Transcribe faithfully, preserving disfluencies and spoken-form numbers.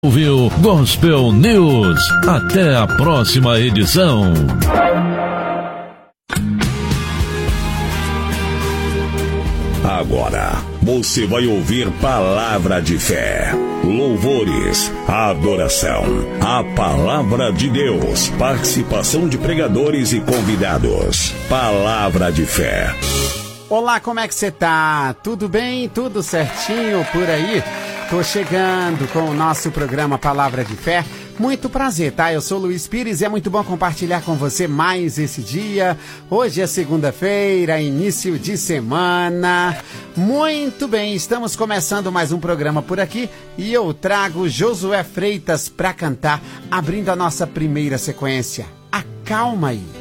Ouviu Gospel News. Até a próxima edição. Agora você vai ouvir palavra de fé, louvores, adoração, a palavra de Deus, participação de pregadores e convidados. Palavra de fé. Olá, como é que você tá? Tudo bem? Tudo certinho por aí? Tô chegando com o nosso programa Palavra de Fé. Muito prazer, tá? Eu sou o Luiz Pires e é muito bom compartilhar com você mais esse dia. Hoje é segunda-feira, início de semana. Muito bem, estamos começando mais um programa por aqui e eu trago Josué Freitas para cantar, abrindo a nossa primeira sequência. Acalma aí.